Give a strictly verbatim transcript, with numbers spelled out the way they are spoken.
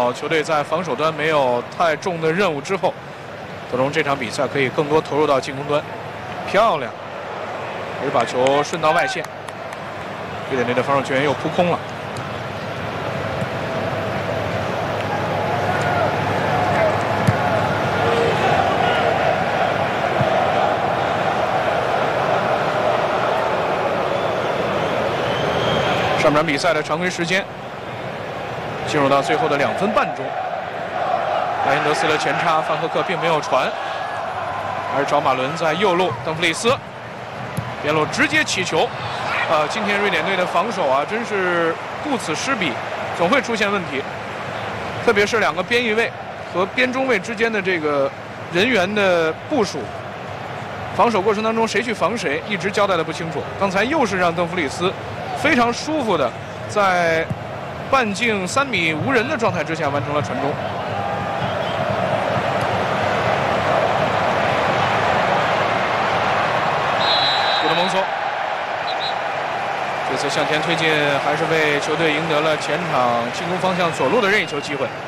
好球队在防守端没有太重的任务之后，德容这场比赛可以更多投入到进攻端。漂亮，还是把球顺到外线。瑞典队的防守球员又扑空了。上场比赛的常规时间进入到最后的两分半钟。莱因德斯的前插，范赫克并没有传，而找马伦在右路，邓弗里斯边路直接起球。呃，今天瑞典队的防守啊，真是顾此失彼，总会出现问题。特别是两个边翼位和边中卫之间的这个人员的部署，防守过程当中谁去防谁，一直交代的不清楚。刚才又是让邓弗里斯非常舒服的在半径三米无人的状态之下完成了传中。古德蒙松这次向前推进，还是为球队赢得了前场进攻方向左路的任意球机会。